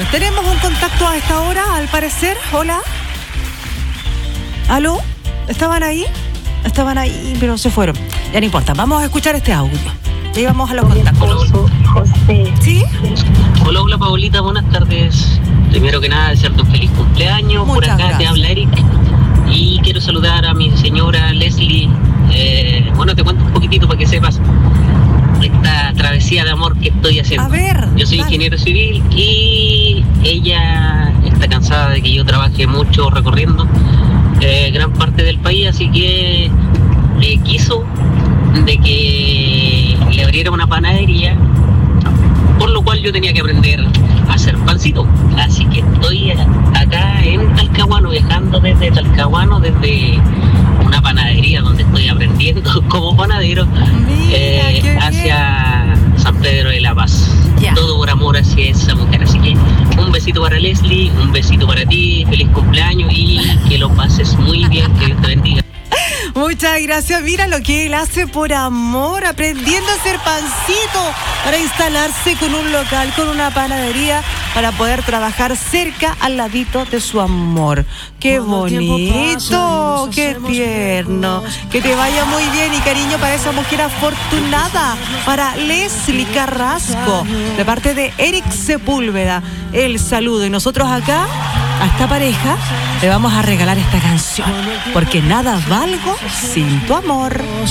ver, tenemos un contacto a esta hora, al parecer. Hola. ¿Aló? ¿Estaban ahí? Estaban ahí, pero se fueron. Ya no importa, vamos a escuchar este audio. Ya vamos a los contactos. José. ¿Sí? Hola Paulita, buenas tardes. Primero que nada, desearte un feliz cumpleaños. Muchas Por acá gracias. te habla Eric. Y quiero saludar a mi señora Leslie. Bueno, te cuento un poquitito para que sepas esta travesía de amor que estoy haciendo. A ver. Yo soy ingeniero civil y ella está cansada de que yo trabaje mucho recorriendo gran parte del país, así que quiso de que le abriera una panadería, por lo cual yo tenía que aprender a hacer pancito. Así que estoy acá en Talcahuano, viajando desde Talcahuano, desde una panadería donde estoy aprendiendo como panadero, hacia San Pedro de la Paz. Ya. Todo por amor hacia esa mujer. Así que un besito para Leslie, un besito para ti, feliz cumpleaños y que lo pases muy bien, que Dios te bendiga. Muchas gracias. Mira lo que él hace por amor, aprendiendo a hacer pancito para instalarse con un local, con una panadería, para poder trabajar cerca al ladito de su amor. ¡Qué bonito! ¡Qué tierno! Que te vaya muy bien y cariño para esa mujer afortunada, para Leslie Carrasco, de parte de Eric Sepúlveda. El saludo. Y nosotros acá, a esta pareja, le vamos a regalar esta canción, porque nada valgo sin tu amor.